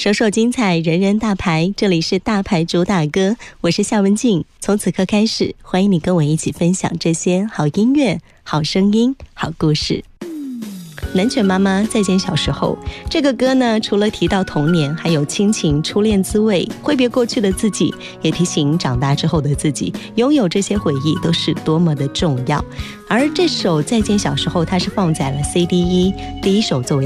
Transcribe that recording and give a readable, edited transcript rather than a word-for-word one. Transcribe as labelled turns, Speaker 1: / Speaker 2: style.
Speaker 1: 首首精彩，人人大牌，这里是大牌主打歌，我是夏文静。从此刻开始，欢迎你跟我一起分享这些好音乐、好声音、好故事。南拳妈妈再见小时候，这个歌呢，除了提到童年，还有亲情、初恋滋味，挥别过去的自己，也提醒长大之后的自己，拥有这些回忆都是多么的重要。而这首再见小时候，它是放在了 CD1 第一首作为